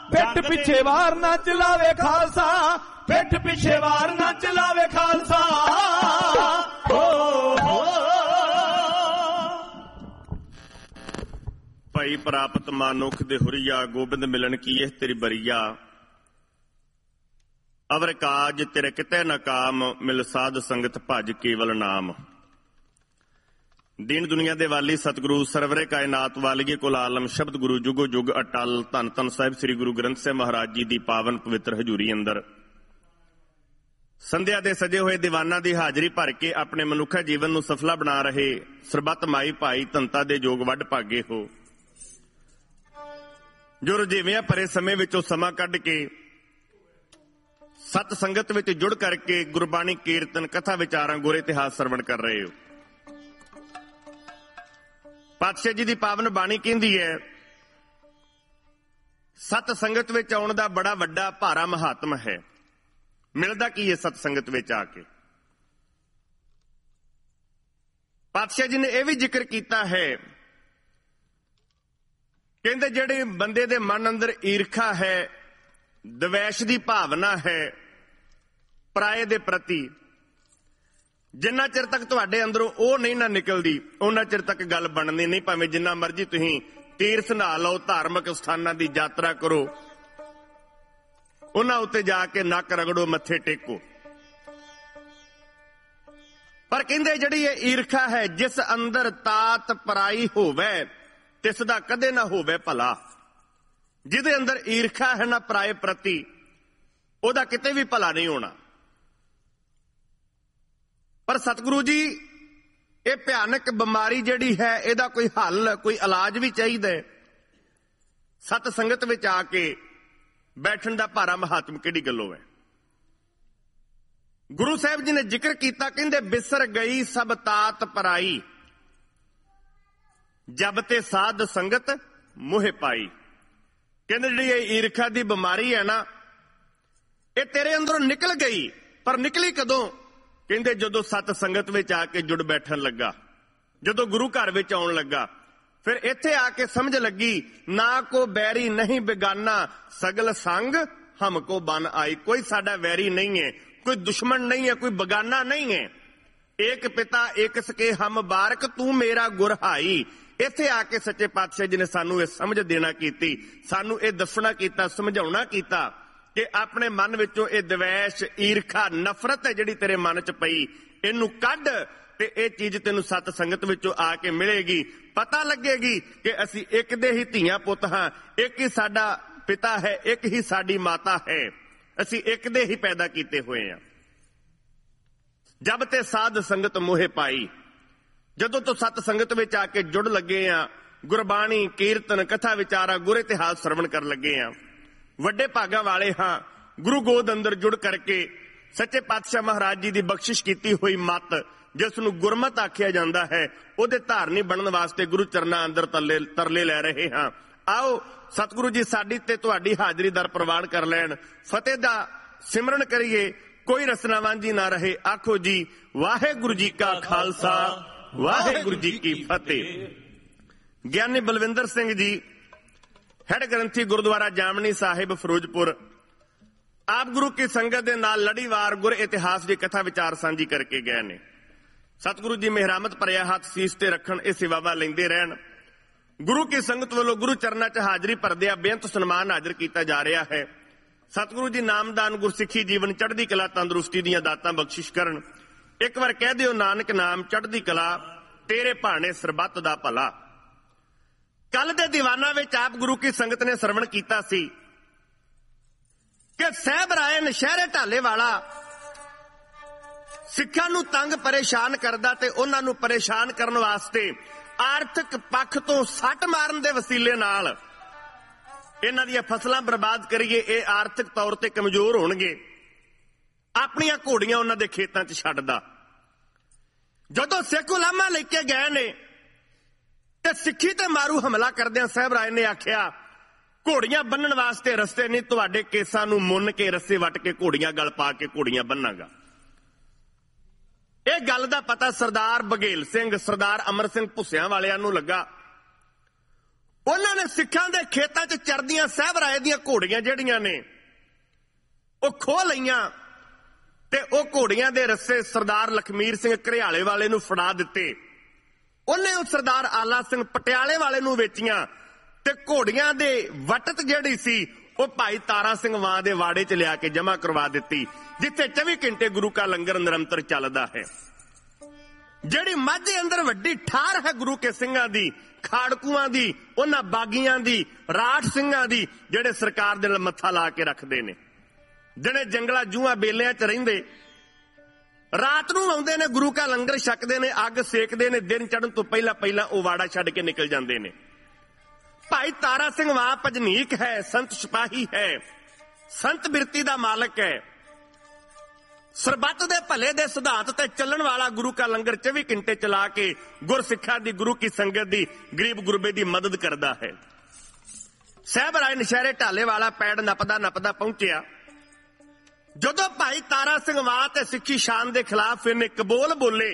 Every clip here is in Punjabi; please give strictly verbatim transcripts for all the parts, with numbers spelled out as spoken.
ਪਿੱਠ ਪਿੱਛੇ ਵਾਰ ਨਾ ਚਲਾਵੇ ਖਾਲਸਾ, ਪਿੱਠ ਪਿੱਛੇ ਵਾਰ ਨਾ ਚਲਾਵੇ ਖਾਲਸਾ। ਭਾਈ ਪ੍ਰਾਪਤ ਮਾਨੁਖ ਦੇ ਹੁਰੀਆ, ਗੋਬਿੰਦ ਮਿਲਣ ਕੀ ਇਹ ਤੇਰੀ ਬਰੀਆ। ਅਵਰ ਕਾਜ ਤੇਰੇ ਕਿਤੇ ਨਾ ਕਾਮ, ਮਿਲ ਸਾਧ ਸੰਗਤ ਭਜ ਕੇਵਲ ਨਾਮ। ਦੀਨ ਦੁਨੀਆ ਦੇ ਵਾਲੀ ਸਤਿਗੁਰੂ ਸਰਵਰੇ ਕਾਇਨਾਤ ਵਾਲੀਏ ਕੁਲ ਆਲਮ, ਸ਼ਬਦ ਗੁਰੂ ਜੁਗੋ ਜੁਗ ਅਟਲ। ਧੰਨ ਧੰਨ ਸਾਹਿਬ ਸ੍ਰੀ ਗੁਰੂ ਗ੍ਰੰਥ ਸਾਹਿਬ ਮਹਾਰਾਜ ਜੀ ਦੀ ਪਾਵਨ ਪਵਿੱਤਰ ਹਜ਼ੂਰੀ ਅੰਦਰ ਸੰਧਿਆ ਦੇ ਸਜੇ ਹੋਏ ਦੀਵਾਨਾਂ ਦੀ ਹਾਜ਼ਰੀ ਭਰ ਕੇ ਆਪਣੇ ਮਨੁੱਖਾ ਜੀਵਨ ਨੂੰ ਸਫਲਾ ਬਣਾ ਰਹੇ ਸਰਬੱਤ ਮਾਈ ਭਾਈ ਧੰਤਾ ਦੇ ਜੋਗ ਵੱਡ ਭਾਗੇ ਹੋ, ਜੋ ਰੁਝੇਵਿਆਂ ਭਰੇ ਸਮੇਂ ਵਿੱਚੋਂ ਸਮਾਂ ਕੱਢ ਕੇ ਸਤ ਸੰਗਤ ਵਿੱਚ ਜੁੜ ਕਰਕੇ ਗੁਰਬਾਣੀ ਕੀਰਤਨ ਕਥਾ ਵਿਚਾਰਾਂ ਗੁਰ ਇਤਿਹਾਸ ਸਰਵਣ ਕਰ ਰਹੇ ਹੋ। ਪਾਤਸ਼ਾਹ ਜੀ ਦੀ ਪਾਵਨ ਬਾਣੀ ਕਹਿੰਦੀ ਹੈ, ਸਤ ਸੰਗਤ ਵਿੱਚ ਆਉਣ ਦਾ ਬੜਾ ਵੱਡਾ ਭਾਰਾ ਮਹਾਤਮ ਹੈ। ਮਿਲਦਾ ਕੀ ਹੈ ਸਤ ਸੰਗਤ ਵਿੱਚ ਆ ਕੇ? ਪਾਤਸ਼ਾਹ ਜੀ ਨੇ ਇਹ ਵੀ ਜ਼ਿਕਰ ਕੀਤਾ ਹੈ, ਕਹਿੰਦੇ ਜਿਹੜੇ ਬੰਦੇ ਦੇ ਮਨ ਅੰਦਰ ਈਰਖਾ ਹੈ, ਦਵੈਸ਼ ਦੀ ਭਾਵਨਾ ਹੈ ਪਰਾਏ ਦੇ ਪ੍ਰਤੀ, ਜਿੰਨਾ ਚਿਰ ਤੱਕ ਤੁਹਾਡੇ ਅੰਦਰੋਂ ਉਹ ਨਹੀਂ ਨਾ ਨਿਕਲਦੀ ਉਹਨਾਂ ਚਿਰ ਤੱਕ ਗੱਲ ਬਣਨੀ ਨਹੀਂ। ਭਾਵੇਂ ਜਿੰਨਾ ਮਰਜ਼ੀ ਤੁਸੀਂ ਤੀਰਥ ਨਹਾ ਲਓ, ਧਾਰਮਿਕ ਸਥਾਨਾਂ ਦੀ ਯਾਤਰਾ ਕਰੋ, ਉਹਨਾਂ ਉੱਤੇ ਜਾ ਕੇ ਨੱਕ ਰਗੜੋ, ਮੱਥੇ ਟੇਕੋ, ਪਰ ਕਹਿੰਦੇ ਜਿਹੜੀ ਇਹ ਈਰਖਾ ਹੈ, ਜਿਸ ਅੰਦਰ ਤਾਤ ਪਰਾਈ ਹੋਵੇ ਤਿਸ ਦਾ ਕਦੇ ਨਾ ਹੋਵੇ ਭਲਾ। ਜਿਹਦੇ ਅੰਦਰ ਈਰਖਾ ਹੈ ਨਾ ਪਰਾਏ ਪ੍ਰਤੀ, ਉਹਦਾ ਕਿਤੇ ਵੀ ਭਲਾ ਨਹੀਂ ਹੋਣਾ। ਪਰ ਸਤਿਗੁਰੂ ਜੀ ਇਹ ਭਿਆਨਕ ਬਿਮਾਰੀ ਜਿਹੜੀ ਹੈ, ਇਹਦਾ ਕੋਈ ਹੱਲ, ਕੋਈ ਇਲਾਜ ਵੀ ਚਾਹੀਦਾ ਹੈ। ਸਤ ਸੰਗਤ ਵਿੱਚ ਆ ਕੇ ਬੈਠਣ ਦਾ ਭਾਰਾ ਮਹਾਤਮ ਕਿਹੜੀ ਗੱਲੋਂ ਹੈ? ਗੁਰੂ ਸਾਹਿਬ ਜੀ ਨੇ ਜ਼ਿਕਰ ਕੀਤਾ, ਕਹਿੰਦੇ ਬਿਸਰ ਗਈ ਸਭ ਤਾਤ ਪਰਾਈ, ਜਬ ਤੇ ਸਾਧ ਸੰਗਤ ਮੋਹ ਪਾਈ। ਕਹਿੰਦੇ ਜਿਹੜੀ ਇਹ ਈਰਖਾ ਦੀ ਬਿਮਾਰੀ ਹੈ ਨਾ, ਇਹ ਤੇਰੇ ਅੰਦਰੋਂ ਨਿਕਲ ਗਈ। ਪਰ ਨਿਕਲੀ ਕਦੋਂ? ਕਹਿੰਦੇ ਜਦੋਂ ਸਤ ਸੰਗਤ ਵਿੱਚ ਆ ਕੇ ਜੁੜ ਬੈਠਣ ਲੱਗਾ, ਜਦੋਂ ਗੁਰੂ ਘਰ ਵਿੱਚ ਆਉਣ ਲੱਗਾ, ਫਿਰ ਇੱਥੇ ਆ ਕੇ ਸਮਝ ਲੱਗੀ, ਨਾ ਕੋ ਬੈਰੀ ਨਹੀਂ ਬੇਗਾਨਾ, ਸਗਲ ਸੰਗ ਹਮਕੋ ਬਨ ਆਈ। ਕੋਈ ਸਾਡਾ ਵੈਰੀ ਨਹੀਂ ਹੈ, ਕੋਈ ਦੁਸ਼ਮਣ ਨਹੀਂ ਹੈ, ਕੋਈ ਬਗਾਨਾ ਨਹੀਂ ਹੈ। ਏਕ ਪਿਤਾ ਏਕ ਸਕੇ ਹਮ ਬਾਰਕ, ਤੂੰ ਮੇਰਾ ਗੁਰ ਹਾਈ। ਇੱਥੇ ਆ ਕੇ ਸੱਚੇ ਪਾਤਸ਼ਾਹ ਜੀ ਨੇ ਸਾਨੂੰ ਇਹ ਸਮਝ ਦੇਣਾ ਕੀਤੀ, ਸਾਨੂੰ ਇਹ ਦੱਸਣਾ ਕੀਤਾ, ਸਮਝਾਉਣਾ ਕੀਤਾ ਕਿ ਆਪਣੇ ਮਨ ਵਿੱਚੋਂ ਇਹ ਦਵੈਸ਼, ਈਰਖਾ, ਨਫ਼ਰਤ ਹੈ ਜਿਹੜੀ ਤੇਰੇ ਮਨ 'ਚ ਪਈ, ਇਹਨੂੰ ਕੱਢ ਤੇ ਇਹ ਚੀਜ਼ ਤੈਨੂੰ ਸਤ ਸੰਗਤ ਵਿੱਚੋਂ ਆ ਕੇ ਮਿਲੇਗੀ। ਪਤਾ ਲੱਗੇਗੀ ਕਿ ਅਸੀਂ ਇੱਕ ਦੇ ਹੀ ਧੀਆਂ ਪੁੱਤ ਹਾਂ, ਇੱਕ ਹੀ ਸਾਡਾ ਪਿਤਾ ਹੈ, ਇੱਕ ਹੀ ਸਾਡੀ ਮਾਤਾ ਹੈ, ਅਸੀਂ ਇੱਕ ਦੇ ਹੀ ਪੈਦਾ ਕੀਤੇ ਹੋਏ ਹਾਂ। ਜਬ ਤੇ ਸਾਧ ਸੰਗਤ ਮੋਹ ਪਾਈ, ਜਦੋਂ ਤੋਂ ਸਤ ਸੰਗਤ ਵਿੱਚ ਆ ਕੇ ਜੁੜ ਲੱਗੇ ਆ, ਗੁਰਬਾਣੀ ਕੀਰਤਨ ਕਥਾ ਵਿਚਾਰਾ ਗੁਰ ਇਤਿਹਾਸ ਸਰਵਣ ਕਰਨ ਲੱਗੇ ਆ, ਵੱਡੇ ਭਾਗਾਂ ਵਾਲੇ ਹਾਂ। ਗੁਰੂ ਗੋਦ ਅੰਦਰ ਜੁੜ ਕਰਕੇ ਸੱਚੇ ਪਾਤਸ਼ਾਹ ਮਹਾਰਾਜ ਜੀ ਦੀ ਬਖਸ਼ਿਸ਼ ਕੀਤੀ ਹੋਈ ਮੱਤ, ਜਿਸ ਨੂੰ ਗੁਰਮਤ ਆਖਿਆ ਜਾਂਦਾ ਹੈ, ਉਹਦੇ ਧਾਰਨੀ ਬਣਨ ਵਾਸਤੇ ਗੁਰੂ ਚਰਨਾਂ ਅੰਦਰ ਤਰਲੇ ਤਰਲੇ ਲੈ ਰਹੇ ਹਾਂ। ਆਓ ਸਤਿਗੁਰੂ ਜੀ ਸਾਡੀ ਤੇ ਤੁਹਾਡੀ ਹਾਜ਼ਰੀ ਦਰ ਪ੍ਰਵਾਨ ਕਰ ਲੈਣ। ਫਤਿਹ ਦਾ ਸਿਮਰਨ ਕਰੀਏ, ਕੋਈ ਰਸਨਾ ਵਾਂਝੀ ਨਾ ਰਹੇ। ਆਖੋ ਜੀ ਵਾਹਿਗੁਰੂ ਜੀ ਕਾ ਖਾਲਸਾ, ਵਾਹਿਗੁਰੂ ਜੀ ਕੀ ਫਤਿਹ। ਗਿਆਨੀ ਬਲਵਿੰਦਰ ਸਿੰਘ ਜੀ, ਹੈਡ ਗ੍ਰੰਥੀ ਗੁਰਦੁਆਰਾ ਜਾਮਣੀ ਸਾਹਿਬ ਫਿਰੋਜ਼ਪੁਰ, ਆਪ ਗੁਰੂ ਕੀ ਸੰਗਤ ਦੇ ਨਾਲ ਲੜੀਵਾਰ ਗੁਰ ਇਤਿਹਾਸ ਦੀ ਕਥਾ ਵਿਚਾਰ ਸਾਂਝੀ ਕਰਕੇ ਗਏ ਨੇ। ਸਤਿਗੁਰੂ ਜੀ ਮਿਹਰਾਮਤ ਭਰਿਆ ਹੱਥ ਸੀਸ ਤੇ ਰੱਖਣ, ਇਹ ਸੇਵਾਵਾਂ ਲੈਂਦੇ ਰਹਿਣ। ਗੁਰੂ ਕੀ ਸੰਗਤ ਵੱਲੋਂ ਗੁਰੂ ਚਰਨਾਂ 'ਚ ਹਾਜ਼ਰੀ ਭਰਦਿਆਂ ਬੇਅੰਤ ਸਨਮਾਨ ਹਾਜ਼ਰ ਕੀਤਾ ਜਾ ਰਿਹਾ ਹੈ। ਸਤਿਗੁਰੂ ਜੀ ਨਾਮਦਾਨ, ਗੁਰਸਿੱਖੀ ਜੀਵਨ, ਚੜ੍ਹਦੀ ਕਲਾ, ਤੰਦਰੁਸਤੀ ਦੀਆਂ ਦਾਤਾਂ ਬਖਸ਼ਿਸ਼ ਕਰਨ। ਇੱਕ ਵਾਰ ਕਹਿ ਦਿਓ ਨਾਨਕ ਨਾਮ ਚੜ੍ਹਦੀ ਕਲਾ, ਤੇਰੇ ਭਾਣੇ ਸਰਬੱਤ ਦਾ ਭਲਾ। ਕੱਲ ਦੇ ਦੀਵਾਨਾਂ ਵਿੱਚ ਆਪ ਗੁਰੂ ਕੀ ਸੰਗਤ ਨੇ ਸਰਵਣ ਕੀਤਾ ਸੀ ਕਿ ਸਾਹਿਬ ਰਾਏ ਨਸ਼ਹਿਰੇ ਢਾਲੇ ਵਾਲਾ ਸਿੱਖਾਂ ਨੂੰ ਤੰਗ ਪਰੇਸ਼ਾਨ ਕਰਦਾ ਤੇ ਉਹਨਾਂ ਨੂੰ ਪਰੇਸ਼ਾਨ ਕਰਨ ਵਾਸਤੇ ਆਰਥਿਕ ਪੱਖ ਤੋਂ ਸੱਟ ਮਾਰਨ ਦੇ ਵਸੀਲੇ ਨਾਲ ਇਹਨਾਂ ਦੀਆਂ ਫਸਲਾਂ ਬਰਬਾਦ ਕਰੀਏ, ਇਹ ਆਰਥਿਕ ਤੌਰ ਤੇ ਕਮਜ਼ੋਰ ਹੋਣਗੇ, ਆਪਣੀਆਂ ਘੋੜੀਆਂ ਉਹਨਾਂ ਦੇ ਖੇਤਾਂ 'ਚ ਛੱਡਦਾ। ਜਦੋਂ ਸਿੱਖ ਉਲਾਮਾ ਲੈ ਕੇ ਗਏ ਨੇ ਤੇ ਸਿੱਖੀ ਤੇ ਮਾਰੂ ਹਮਲਾ ਕਰਦਿਆਂ ਸਾਹਿਬ ਰਾਏ ਨੇ ਆਖਿਆ, ਘੋੜੀਆਂ ਬੰਨਣ ਵਾਸਤੇ ਰਸਤੇ ਨਹੀਂ, ਤੁਹਾਡੇ ਕੇਸਾਂ ਨੂੰ ਮੁੰਨ ਕੇ ਰੱਸੇ ਵੱਟ ਕੇ ਘੋੜੀਆਂ ਗਲ ਪਾ ਕੇ ਘੋੜੀਆਂ ਬੰਨਾਂਗਾ। ਇਹ ਗੱਲ ਦਾ ਪਤਾ ਸਰਦਾਰ ਬਘੇਲ ਸਿੰਘ, ਸਰਦਾਰ ਅਮਰ ਸਿੰਘ ਭੁੱਸਿਆਂ ਵਾਲਿਆਂ ਨੂੰ ਲੱਗਾ। ਉਹਨਾਂ ਨੇ ਸਿੱਖਾਂ ਦੇ ਖੇਤਾਂ 'ਚ ਚਰਦੀਆਂ ਸਾਹਿਬਰਾਏ ਦੀਆਂ ਘੋੜੀਆਂ ਜਿਹੜੀਆਂ ਨੇ ਉਹ ਖੋਹ ਲਈਆਂ ਤੇ ਉਹ ਘੋੜੀਆਂ ਦੇ ਰੱਸੇ ਸਰਦਾਰ ਲਖਮੀਰ ਸਿੰਘ ਘਰਿਆਲੇ ਵਾਲੇ ਨੂੰ ਫੜਾ ਦਿੱਤੇ। ਉਹਨੇ ਉਹ ਸਰਦਾਰ ਆਲਾ ਸਿੰਘ ਪਟਿਆਲੇ ਵਾਲੇ ਨੂੰ ਵੇਚੀਆਂ ਤੇ ਘੋੜੀਆਂ ਦੇ ਵਟਤ ਜਿਹੜੀ ਸੀ ਉਹ ਭਾਈ ਤਾਰਾ ਸਿੰਘ ਵਾਂ ਦੇ ਵਾੜੇ 'ਚ ਲਿਆ ਕੇ ਜਮ੍ਹਾਂ ਕਰਵਾ ਦਿੱਤੀ, ਜਿੱਥੇ ਚੌਵੀ ਘੰਟੇ ਗੁਰੂ ਕਾ ਲੰਗਰ ਨਿਰੰਤਰ ਚੱਲਦਾ ਹੈ। ਜਿਹੜੀ ਮਾਝੇ ਅੰਦਰ ਵੱਡੀ ਠਾਰ ਹੈ ਗੁਰੂ ਕੇ ਸਿੰਘਾਂ ਦੀ, ਖਾੜਕੂਆਂ ਦੀ, ਉਹਨਾਂ ਬਾਗੀਆਂ ਦੀ, ਰਾਠ ਸਿੰਘਾਂ ਦੀ, ਜਿਹੜੇ ਸਰਕਾਰ ਦੇ ਨਾਲ ਮੱਥਾ ਲਾ ਕੇ ਰੱਖਦੇ ਨੇ, ਜਿਹੜੇ ਜੰਗਲਾਂ ਜੂਹਾਂ ਬੇਲਿਆਂ 'ਚ ਰਹਿੰਦੇ, ਰਾਤ ਨੂੰ ਆਉਂਦੇ ਨੇ, ਗੁਰੂ ਕਾ ਲੰਗਰ ਛਕਦੇ ਨੇ, ਅੱਗ ਸੇਕਦੇ ਨੇ, ਦਿਨ ਚੜ੍ਹਨ ਤੋਂ ਪਹਿਲਾਂ ਪਹਿਲਾਂ ਉਹ ਵਾੜਾ ਛੱਡ ਕੇ ਨਿਕਲ ਜਾਂਦੇ ਨੇ। ਭਾਈ ਤਾਰਾ ਸਿੰਘ ਵਾਂ ਭਜਨੀਕ ਹੈ, ਸੰਤ ਸਿਪਾਹੀ ਹੈ, ਸੰਤ ਬਿਰਤੀ ਦਾ ਮਾਲਕ ਹੈ, ਸਰਬੱਤ ਦੇ ਭਲੇ ਦੇ ਸਿਧਾਂਤ ਤੇ ਚੱਲਣ ਵਾਲਾ, ਗੁਰੂ ਕਾ ਲੰਗਰ ਚੌਵੀ ਘੰਟੇ ਚਲਾ ਕੇ ਗੁਰਸਿੱਖਾਂ ਦੀ, ਗੁਰੂ ਕੀ ਸੰਗਤ ਦੀ, ਗਰੀਬ ਗੁਰਬੇ ਦੀ ਮਦਦ ਕਰਦਾ ਹੈ। ਸਾਹਿਬਰਾਏ ਨਸ਼ਹਿਰੇ ਢਾਲੇ ਵਾਲਾ ਪੈੜ ਨੱਪਦਾ ਨੱਪਦਾ ਪਹੁੰਚਿਆ। ਜਦੋਂ ਭਾਈ ਤਾਰਾ ਸਿੰਘ ਵਾਂ ਤੇ ਸਿੱਖੀ ਸ਼ਾਨ ਦੇ ਖਿਲਾਫ ਇਹਨੇ ਕਬੋਲ ਬੋਲੇ,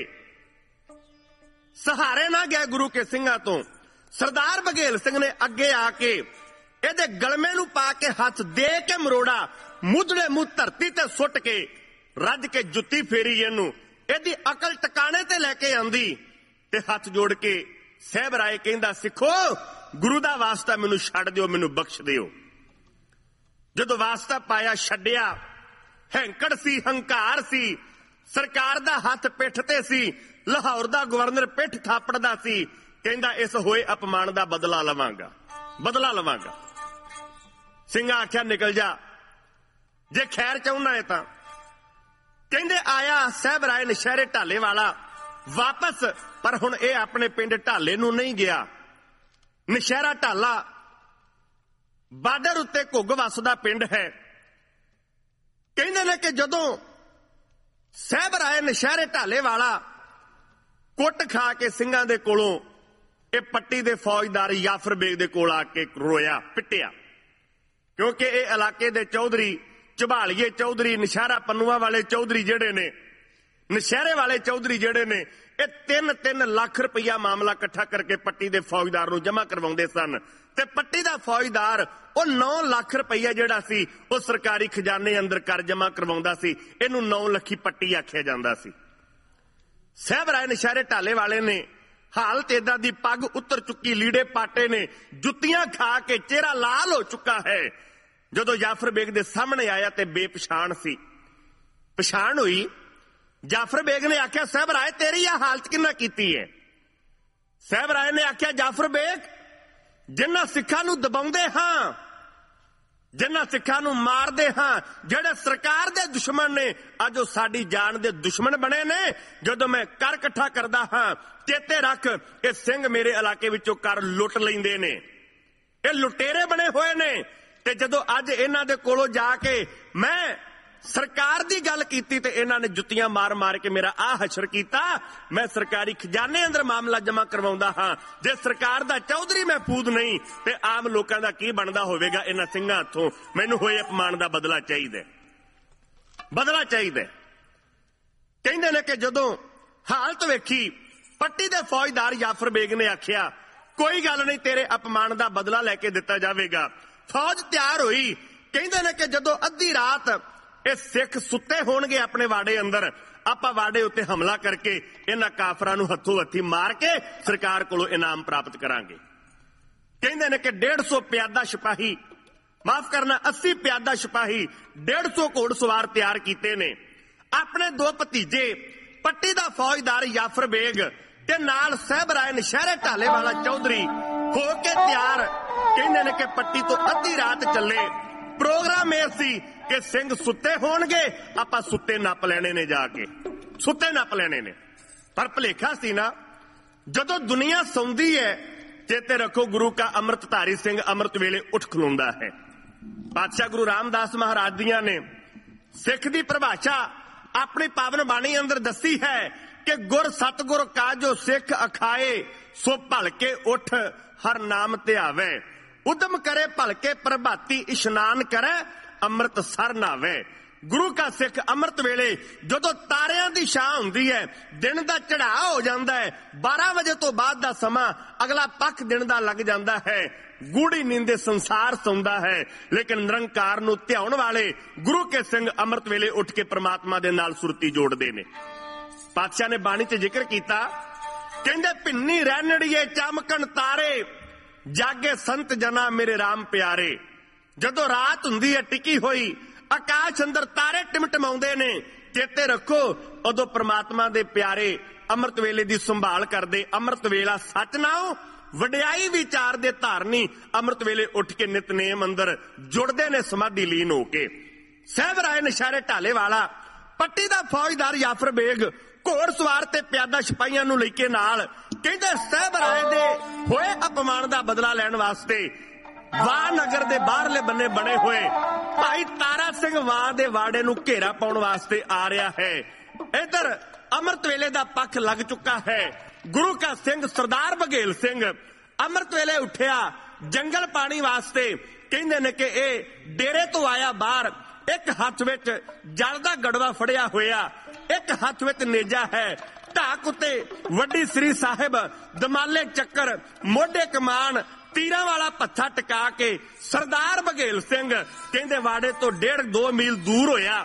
ਸਹਾਰੇ ਨਾ ਗਏ ਗੁਰੂ ਕੇ ਸਿੰਘਾਂ ਤੋਂ, ਸਰਦਾਰ ਬਘੇਲ ਸਿੰਘ ਨੇ ਅੱਗੇ ਆ ਕੇ ਇਹਦੇ ਗਲਮੇ ਨੂੰ ਪਾ ਕੇ ਹੱਥ ਦੇ ਕੇ ਮਰੋੜਾ, ਮੁੱਧੜੇ ਮੂੰਹ ਧਰਤੀ ਤੇ ਸੁੱਟ ਕੇ ਰੱਜ ਕੇ ਜੁੱਤੀ ਫੇਰੀ ਇਹਨੂੰ, ਇਹਦੀ ਅਕਲ ਟਿਕਾਣੇ ਤੇ ਲੈ ਕੇ ਆਂਦੀ ਤੇ ਹੱਥ ਜੋੜ ਕੇ ਸਾਹਿਬਰਾਏ ਕਹਿੰਦਾ, ਸਿੱਖੋ ਗੁਰੂ ਦਾ ਵਾਸਤਾ ਮੈਨੂੰ ਛੱਡ ਦਿਓ, ਮੈਨੂੰ ਬਖਸ਼ ਦਿਓ। ਜਦੋਂ ਵਾਸਤਾ ਪਾਇਆ ਛੱਡਿਆ, ਹੈਂਕੜ ਸੀ, ਹੰਕਾਰ ਸੀ, ਸਰਕਾਰ ਦਾ ਹੱਥ ਪਿੱਠ ਤੇ ਸੀ, ਲਾਹੌਰ ਦਾ ਗਵਰਨਰ ਪਿੱਠ ਥਾਪੜਦਾ ਸੀ, ਕਹਿੰਦਾ ਇਸ ਹੋਏ ਅਪਮਾਨ ਦਾ ਬਦਲਾ ਲਵਾਂਗਾ, ਬਦਲਾ ਲਵਾਂਗਾ। ਸਿੰਘਾਂ ਆਖਿਆ ਨਿਕਲ ਜਾ, ਜੇ ਖੈਰ ਚਾਹੁੰਦਾ ਹੈ ਤਾਂ। ਕਹਿੰਦੇ ਆਇਆ ਸਾਹਿਬਰਾਏ ਨਸ਼ਹਿਰੇ ਢਾਲੇ ਵਾਲਾ ਵਾਪਸ, ਪਰ ਹੁਣ ਇਹ ਆਪਣੇ ਪਿੰਡ ਢਾਲੇ ਨੂੰ ਨਹੀਂ ਗਿਆ। ਨਸ਼ਹਿਰਾ ਢਾਲਾ ਬਾਰਡਰ ਉੱਤੇ ਘੁੱਗ ਵੱਸਦਾ ਪਿੰਡ ਹੈ। ਕਹਿੰਦੇ ਨੇ ਕਿ ਜਦੋਂ ਸਾਹਿਬਰਾਏ ਨਸ਼ਹਿਰੇ ਢਾਲੇ ਵਾਲਾ ਕੁੱਟ ਖਾ ਕੇ ਸਿੰਘਾਂ ਦੇ ਕੋਲੋਂ ਇਹ ਪੱਟੀ ਦੇ ਫੌਜਦਾਰ ਜਾਫਰ ਬੇਗ ਦੇ ਕੋਲ ਆ ਕੇ ਰੋਇਆ, ਪਿੱਟਿਆ, ਕਿਉਂਕਿ ਇਹ ਇਲਾਕੇ ਦੇ ਚੌਧਰੀ, ਝਬਾਲੀਏ ਚੌਧਰੀ, ਨਸ਼ਹਿਰਾ ਪੰਨੂਆ ਵਾਲੇ ਚੌਧਰੀ ਜਿਹੜੇ ਨੇ, ਨਸ਼ਹਿਰੇ ਵਾਲੇ ਚੌਧਰੀ ਜਿਹੜੇ ਨੇ, ਇਹ ਤਿੰਨ ਤਿੰਨ ਲੱਖ ਰੁਪਇਆ ਮਾਮਲਾ ਇਕੱਠਾ ਕਰਕੇ ਪੱਟੀ ਦੇ ਫੌਜਦਾਰ ਨੂੰ ਜਮ੍ਹਾਂ ਕਰਵਾਉਂਦੇ ਸਨ ਤੇ ਪੱਟੀ ਦਾ ਫੌਜਦਾਰ ਉਹ ਨੌ ਲੱਖ ਰੁਪਇਆ ਜਿਹੜਾ ਸੀ ਉਹ ਸਰਕਾਰੀ ਖਜ਼ਾਨੇ ਅੰਦਰ ਕਰ ਜਮ੍ਹਾਂ ਕਰਵਾਉਂਦਾ ਸੀ। ਇਹਨੂੰ ਨੌ ਲੱਖੀ ਪੱਟੀ ਆਖਿਆ ਜਾਂਦਾ ਸੀ। ਸਾਹਿਬਰਾਏ ਨਸ਼ਹਿਰੇ ਢਾਲੇ ਵਾਲੇ ਨੇ ਹਾਲਤ ਏਦਾਂ ਦੀ, ਪੱਗ ਉੱਤਰ ਚੁੱਕੀ, ਲੀੜੇ ਪਾਟੇ ਨੇ, ਜੁੱਤੀਆਂ ਖਾ ਕੇ ਚਿਹਰਾ ਲਾਲ ਹੋ ਚੁੱਕਾ ਹੈ। ਜਦੋਂ ਜਾਫਰ ਬੇਗ ਦੇ ਸਾਹਮਣੇ ਆਇਆ ਤੇ ਬੇਪਛਾਣ ਸੀ, ਪਛਾਣ ਹੋਈ। ਜਾਫਰ ਬੇਗ ਨੇ ਆਖਿਆ, ਸਾਹਿਬਰਾਏ ਤੇਰੀ ਇਹ ਹਾਲਤ ਕਿੰਨਾ ਕੀਤੀ ਹੈ? ਸਾਹਿਬਰਾਏ ਨੇ ਆਖਿਆ, ਜਾਫਰ ਬੇਗ, ਜਿਨ੍ਹਾਂ ਸਿੱਖਾਂ ਨੂੰ ਦਬਾਉਂਦੇ ਹਾਂ, ਜਿਨ੍ਹਾਂ ਸਿੱਖਾਂ ਨੂੰ ਮਾਰਦੇ ਹਾਂ, ਜਿਹੜੇ ਸਰਕਾਰ ਦੇ ਦੁਸ਼ਮਣ ਨੇ, ਅੱਜ ਉਹ ਸਾਡੀ ਜਾਨ ਦੇ ਦੁਸ਼ਮਣ ਬਣੇ ਨੇ। ਜਦੋਂ ਮੈਂ ਕਰ ਇਕੱਠਾ ਕਰਦਾ ਹਾਂ, ਚੇਤੇ ਰੱਖ ਇਹ ਸਿੰਘ ਮੇਰੇ ਇਲਾਕੇ ਵਿੱਚੋਂ ਕਰ ਲੁੱਟ ਲੈਂਦੇ ਨੇ, ਇਹ ਲੁਟੇਰੇ ਬਣੇ ਹੋਏ ਨੇ। ਤੇ ਜਦੋਂ ਅੱਜ ਇਹਨਾਂ ਦੇ ਕੋਲੋਂ ਜਾ ਕੇ ਮੈਂ ਸਰਕਾਰ ਦੀ ਗੱਲ ਕੀਤੀ ਤੇ ਇਹਨਾਂ ਨੇ ਜੁੱਤੀਆਂ ਮਾਰ ਮਾਰ ਕੇ ਮੇਰਾ ਆਹ ਹਸ਼ਰ ਕੀਤਾ। ਮੈਂ ਸਰਕਾਰੀ ਖਜ਼ਾਨੇ ਅੰਦਰ ਮਾਮਲਾ ਜਮ੍ਹਾਂ ਕਰਵਾਉਂਦਾ ਹਾਂ। ਜੇ ਸਰਕਾਰ ਦਾ ਚੌਧਰੀ ਮਹਿਫੂਜ਼ ਨਹੀਂ ਤੇ ਆਮ ਲੋਕਾਂ ਦਾ ਕੀ ਬਣਦਾ ਹੋਵੇਗਾ ਇਹਨਾਂ ਸਿੰਘਾਂ ਹੱਥੋਂ। ਮੈਨੂੰ ਹੋਏ ਅਪਮਾਨ ਦਾ ਬਦਲਾ ਚਾਹੀਦਾ, ਬਦਲਾ ਚਾਹੀਦਾ। ਕਹਿੰਦੇ ਨੇ ਕਿ ਜਦੋਂ ਹਾਲਤ ਵੇਖੀ, ਪੱਟੀ ਦੇ ਫੌਜਦਾਰ ਜਾਫਰ ਬੇਗ ਨੇ ਆਖਿਆ, ਕੋਈ ਗੱਲ ਨਹੀਂ, ਤੇਰੇ ਅਪਮਾਨ ਦਾ ਬਦਲਾ ਲੈ ਕੇ ਦਿੱਤਾ ਜਾਵੇਗਾ। ਫੌਜ ਤਿਆਰ ਹੋਈ। ਕਹਿੰਦੇ ਨੇ ਕਿ ਜਦੋਂ ਅੱਧੀ ਰਾਤ ਇਹ ਸਿੱਖ ਸੁੱਤੇ ਹੋਣਗੇ ਆਪਣੇ ਵਾੜੇ ਅੰਦਰ, ਆਪਾਂ ਵਾੜੇ ਉੱਤੇ ਹਮਲਾ ਕਰਕੇ ਇਹਨਾਂ ਕਾਫਰਾਂ ਨੂੰ ਹੱਥੋਂ ਹੱਥੀ ਮਾਰ ਕੇ ਸਰਕਾਰ ਕੋਲੋਂ ਇਨਾਮ ਪ੍ਰਾਪਤ ਕਰਾਂਗੇ। ਕਹਿੰਦੇ ਨੇ ਕਿ ਡੇਢ ਸੌ ਪਿਆਦਾ ਸਿਪਾਹੀ, ਮਾਫ ਕਰਨਾ ਅੱਸੀ ਪਿਆਦਾ ਸਿਪਾਹੀ, ਡੇਢ ਸੌ ਘੋੜ ਸਵਾਰ ਤਿਆਰ ਕੀਤੇ ਨੇ। ਆਪਣੇ ਦੋ ਭਤੀਜੇ, ਪੱਟੀ ਦਾ ਫੌਜਦਾਰ ਜਾਫਰ ਬੇਗ ਤੇ ਨਾਲ ਸਾਹਿਬਰਾਏ ਨਸ਼ਹਿਰੇ ਢਾਲੇ ਵਾਲਾ ਚੌਧਰੀ ਹੋ ਕੇ ਤਿਆਰ। ਕਹਿੰਦੇ ਨੇ ਕਿ ਪੱਟੀ ਤੋਂ ਅੱਧੀ ਰਾਤ ਚੱਲੇ। ਪ੍ਰੋਗਰਾਮ ਇਹ ਸੀ ਕਿ ਸਿੰਘ ਸੁੱਤੇ ਹੋਣਗੇ, ਆਪਾਂ ਸੁੱਤੇ ਨੱਪ ਲੈਣੇ ਨੇ, ਜਾ ਕੇ ਸੁੱਤੇ ਨੱਪ ਲੈਣੇ ਨੇ। ਪਰ ਭੁਲੇਖਾ ਸੀ ਨਾ, ਜਦੋਂ ਦੁਨੀਆ ਸੌਂਦੀ ਹੈ, ਚੇਤੇ ਰੱਖੋ ਗੁਰੂ ਕਾ ਅੰਮ੍ਰਿਤਧਾਰੀ ਸਿੰਘ ਅੰਮ੍ਰਿਤ ਵੇਲੇ ਉੱਠ ਖਲੋਂਦਾ ਹੈ। ਪਾਤਸ਼ਾਹ ਗੁਰੂ ਰਾਮਦਾਸ ਮਹਾਰਾਜ ਦੀਆਂ ਨੇ ਸਿੱਖ ਦੀ ਪਰਿਭਾਸ਼ਾ ਆਪਣੀ ਪਾਵਨ ਬਾਣੀ ਅੰਦਰ ਦੱਸੀ ਹੈ ਕਿ ਗੁਰ ਸਤਗੁਰ ਕਾਜੋ ਸਿੱਖ ਅਖਾਏ, ਸੋ ਭਲਕੇ ਉੱਠ ਹਰ ਨਾਮ ਧਿਆਵੇ। ਉਦਮ ਕਰੇ ਭਲਕੇ ਪ੍ਰਭਾਤੀ, ਇਸ਼ਨਾਨ ਕਰੇ ਅੰਮ੍ਰਿਤ ਸਰ ਨਾਵੇ। ਗੁਰੂ ਕਾ ਸਿੱਖ ਅੰਮ੍ਰਿਤ ਵੇਲੇ ਜਦੋਂ ਤਾਰਿਆਂ ਦੀ ਛਾਂ ਹੁੰਦੀ ਹੈ, ਦਿਨ ਦਾ ਚੜ੍ਹਾਅ ਹੋ ਜਾਂਦਾ ਹੈ, ਬਾਰਾਂ ਵਜੇ ਤੋਂ ਬਾਅਦ ਦਾ ਸਮਾਂ ਅਗਲਾ ਪੱਖ ਦਿਨ ਦਾ ਲੱਗ ਜਾਂਦਾ ਹੈ, ਗੂੜੀ ਨੀਂਦੇ ਸੰਸਾਰ ਸੌਂਦਾ ਹੈ, ਲੇਕਿਨ ਨਿਰੰਕਾਰ ਨੂੰ ਧਿਆਉਣ ਵਾਲੇ ਗੁਰੂ ਕੇ ਸਿੰਘ ਅੰਮ੍ਰਿਤ ਵੇਲੇ ਉੱਠ ਕੇ ਪ੍ਰਮਾਤਮਾ ਦੇ ਨਾਲ ਸੁਰਤੀ ਜੋੜਦੇ ਨੇ। ਪਾਤਸ਼ਾਹ ਨੇ ਬਾਣੀ 'ਚ ਜ਼ਿਕਰ ਕੀਤਾ, ਕਹਿੰਦੇ ਭਿੰਨੀ ਰਹਿਣੜੀਏ ਚਮਕਣ ਤਾਰੇ, ਜਾਗੇ ਸੰਤ ਜਨਾ ਮੇਰੇ ਰਾਮ ਪਿਆਰੇ। ਜਦੋਂ ਰਾਤ ਹੁੰਦੀ ਹੈ ਟਿਕੀ ਹੋਈ, ਆਕਾਸ਼ ਅੰਦਰ ਤਾਰੇ ਟਿਮਟਮਾਉਂਦੇ ਨੇ, ਚੇਤੇ ਰੱਖੋ ਉਦੋਂ ਪ੍ਰਮਾਤਮਾ ਦੇ ਪਿਆਰੇ ਅੰਮ੍ਰਿਤ ਵੇਲੇ ਦੀ ਸੰਭਾਲ ਕਰਦੇ। ਅੰਮ੍ਰਿਤ ਵੇਲਾ ਸੱਚ ਨਾਉ ਵਡਿਆਈ ਵਿਚਾਰ ਦੇ ਧਾਰਨੀ ਅੰਮ੍ਰਿਤ ਵੇਲੇ ਉੱਠ ਕੇ ਨਿਤਨੇਮ ਅੰਦਰ ਜੁੜਦੇ ਨੇ ਸਮਾਧੀ ਲੀਨ ਹੋ ਕੇ। ਸਾਹਿਬ ਰਾਏ ਨਸ਼ਾਰੇ ਢਾਲੇ ਵਾਲਾ ਪੱਟੀ ਦਾ ਫੌਜਦਾਰ ਜਾਫਰ ਬੇਗ ਘੋੜ ਸਵਾਰ ਤੇ ਪਿਆਦਾ ਸਿਪਾਹੀਆਂ ਨੂੰ ਲੈ ਕੇ ਨਾਲ, ਕਹਿੰਦੇ ਸਾਹਿਬ ਰਾਏ ਦੇ ਹੋਏ ਅਪਮਾਨ ਦਾ ਬਦਲਾ ਲੈਣ ਵਾਸਤੇ ਵਾਹ ਨਗਰ ਦੇ ਬਾਹਰਲੇ ਬੰਨੇ ਬਣੇ ਹੋਏ ਭਾਈ ਤਾਰਾ ਸਿੰਘ ਵਾਹ ਦੇ ਵਾੜੇ ਨੂੰ ਘੇਰਾ ਪਾਉਣ ਵਾਸਤੇ ਆ ਰਿਹਾ ਹੈ। ਇਧਰ ਅੰਮ੍ਰਿਤ ਵੇਲੇ ਦਾ ਪੱਖ ਲੱਗ ਚੁੱਕਾ ਹੈ। ਗੁਰੂ ਕਾ ਸਿੰਘ ਸਰਦਾਰ ਬਘੇਲ ਸਿੰਘ ਅੰਮ੍ਰਿਤ ਵੇਲੇ ਉੱਠਿਆ ਜੰਗਲ ਪਾਣੀ ਵਾਸਤੇ। ਕਹਿੰਦੇ ਨੇ ਕਿ ਇਹ ਡੇਰੇ ਤੋਂ ਆਇਆ ਬਾਹਰ, ਇੱਕ ਹੱਥ ਵਿੱਚ ਜਲ ਦਾ ਗੜਵਾ ਫੜਿਆ ਹੋਇਆ, ਇੱਕ ਹੱਥ ਵਿੱਚ ਨੇਜਾ ਹੈ, ਢਾਕ ਉੱਤੇ ਵੱਡੀ ਸ੍ਰੀ ਸਾਹਿਬ, ਦਮਾਲੇ ਚੱਕਰ, ਮੋਢੇ ਕਮਾਨ, ਤੀਰਾਂ ਵਾਲਾ ਪੱਥਾ ਟਿਕਾ ਕੇ ਸਰਦਾਰ ਬਘੇਲ ਸਿੰਘ ਕਹਿੰਦੇ ਵਾੜੇ ਤੋਂ ਡੇਢ ਦੋ ਮੀਲ ਦੂਰ ਹੋਇਆ।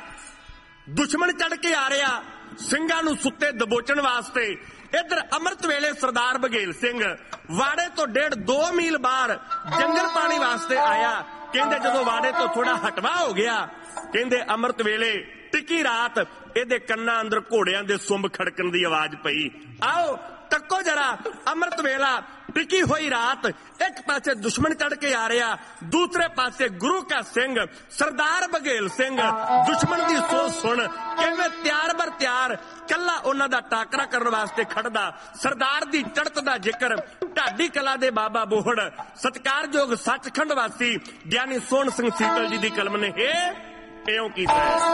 ਦੁਸ਼ਮਣ ਚੜ ਕੇ ਆ ਰਿਹਾ ਸਿੰਘਾਂ ਨੂੰ ਸੁੱਤੇ ਦਬੋਚਣ ਵਾਸਤੇ। ਇੱਧਰ ਅੰਮ੍ਰਿਤ ਵੇਲੇ ਸਰਦਾਰ ਬਘੇਲ ਸਿੰਘ ਵਾੜੇ ਤੋਂ ਡੇਢ ਦੋ ਮੀਲ ਬਾਹਰ ਜੰਗਲ ਪਾਣੀ ਵਾਸਤੇ ਆਇਆ। ਕਹਿੰਦੇ ਜਦੋਂ ਵਾੜੇ ਤੋਂ ਥੋੜਾ ਹਟਵਾ ਹੋ ਗਿਆ, ਕਹਿੰਦੇ ਅੰਮ੍ਰਿਤ ਵੇਲੇ ਟਿੱਕੀ ਰਾਤ ਇਹਦੇ ਕੰਨਾਂ ਅੰਦਰ ਘੋੜਿਆਂ ਦੇ ਸੁੰਬ ਖੜਕਣ ਦੀ ਆਵਾਜ਼ ਪਈ। ਆਓ ਤੱਕੋ ਜਰਾ, ਅੰਮ੍ਰਿਤ ਵੇਲਾ ਟਿੱਕੀ ਹੋਈ ਰਾਤ, ਇੱਕ ਪਾਸੇ ਦੁਸ਼ਮਣ ਚੜ ਕੇ ਆ ਰਿਹਾ, ਦੂਸਰੇ ਪਾਸੇ ਗੁਰੂ ਕਾ ਸਿੰਘ ਸਰਦਾਰ ਬਘੇਲ ਸਿੰਘ ਦੁਸ਼ਮਣ ਦੀ ਸੋਚ ਸੁਣ ਕਿਵੇਂ ਤਿਆਰ ਬਰ ਤਿਆਰ ਕੱਲਾ ਉਹਨਾਂ ਦਾ ਟਾਕਰਾ ਕਰਨ ਵਾਸਤੇ ਖੜਦਾ। ਸਰਦਾਰ ਦੀ ਚੜ੍ਹਤ ਦਾ ਜ਼ਿਕਰ ਢਾਡੀ ਕਲਾ ਦੇ ਬਾਬਾ ਬੋਹੜ ਸਤਿਕਾਰਯੋਗ ਸੱਚਖੰਡ ਵਾਸੀ ਗਿਆਨੀ ਸੋਹਣ ਸਿੰਘ ਸੀਤਲ ਜੀ ਦੀ ਕਲਮ ਨੇ ਇਹ ਇਉਂ ਕੀਤਾ ਹੈ।